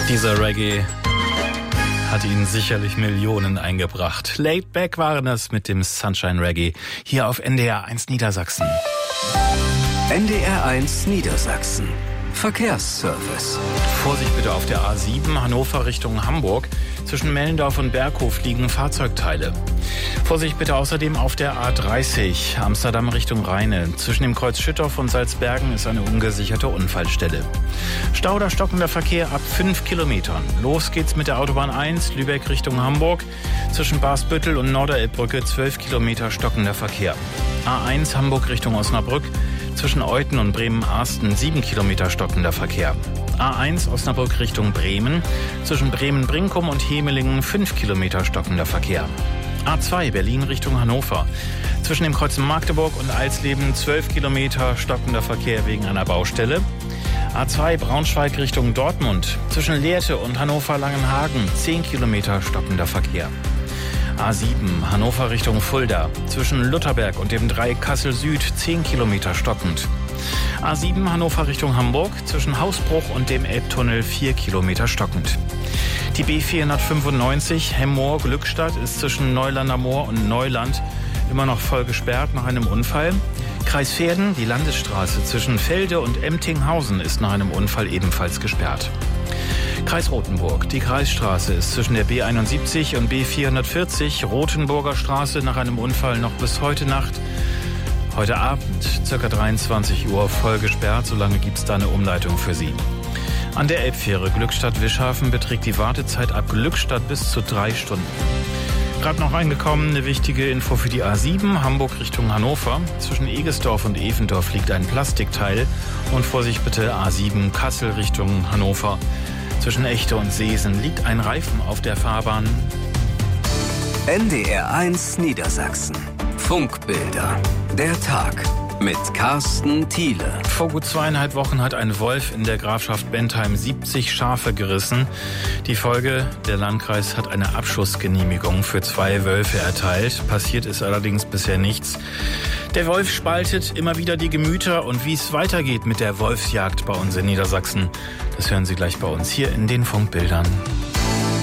Dieser Reggae hat Ihnen sicherlich Millionen eingebracht. Laid Back waren das mit dem Sunshine Reggae hier auf NDR 1 Niedersachsen. NDR 1 Niedersachsen. Verkehrsservice. Vorsicht bitte auf der A7 Hannover Richtung Hamburg. Zwischen Mellendorf und Berghof liegen Fahrzeugteile. Vorsicht bitte außerdem auf der A30 Amsterdam Richtung Rheine. Zwischen dem Kreuz Schüttorf und Salzbergen ist eine ungesicherte Unfallstelle. Stau oder stockender Verkehr ab 5 Kilometern. Los geht's mit der Autobahn 1 Lübeck Richtung Hamburg. Zwischen Barsbüttel und Norderelbbrücke 12 Kilometer stockender Verkehr. A1 Hamburg Richtung Osnabrück. Zwischen Euthen und Bremen-Arsten 7 Kilometer stockender Verkehr. A1 Osnabrück Richtung Bremen. Zwischen Bremen-Brinkum und Hemelingen 5 Kilometer stockender Verkehr. A2 Berlin Richtung Hannover. Zwischen dem Kreuz Magdeburg und Alsleben 12 Kilometer stockender Verkehr wegen einer Baustelle. A2 Braunschweig Richtung Dortmund. Zwischen Lehrte und Hannover-Langenhagen 10 Kilometer stockender Verkehr. A7 Hannover Richtung Fulda. Zwischen Lutherberg und dem Dreieck Kassel Süd 10 Kilometer stockend. A7 Hannover Richtung Hamburg. Zwischen Hausbruch und dem Elbtunnel 4 Kilometer stockend. Die B495 Hemmoor-Glückstadt ist zwischen Neuland am Moor und Neuland immer noch voll gesperrt nach einem Unfall. Kreis Verden, die Landesstraße zwischen Felde und Emtinghausen ist nach einem Unfall ebenfalls gesperrt. Kreis Rothenburg. Die Kreisstraße ist zwischen der B71 und B440 Rothenburger Straße nach einem Unfall noch bis heute Nacht. Heute Abend, ca. 23 Uhr, voll gesperrt. Solange gibt es da eine Umleitung für Sie. An der Elbfähre Glückstadt-Wischhafen beträgt die Wartezeit ab Glückstadt bis zu 3 Stunden. Gerade noch reingekommen, eine wichtige Info für die A7 Hamburg Richtung Hannover. Zwischen Egesdorf und Evendorf liegt ein Plastikteil. Und Vorsicht bitte, A7 Kassel Richtung Hannover. Zwischen Echte und Seesen liegt ein Reifen auf der Fahrbahn. NDR 1 Niedersachsen. Funkbilder. Der Tag mit Carsten Thiele. Vor gut 2,5 Wochen hat ein Wolf in der Grafschaft Bentheim 70 Schafe gerissen. Die Folge, der Landkreis hat eine Abschussgenehmigung für 2 Wölfe erteilt. Passiert ist allerdings bisher nichts. Der Wolf spaltet immer wieder die Gemüter und wie es weitergeht mit der Wolfsjagd bei uns in Niedersachsen, das hören Sie gleich bei uns hier in den Funkbildern.